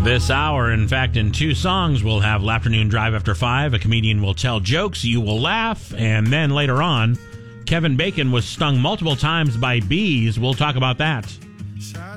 This hour, in fact, in 2 songs, we'll have L'Afternoon Drive After 5. A comedian will tell jokes, you will laugh, and then later on, Kevin Bacon was stung multiple times by bees. We'll talk about that.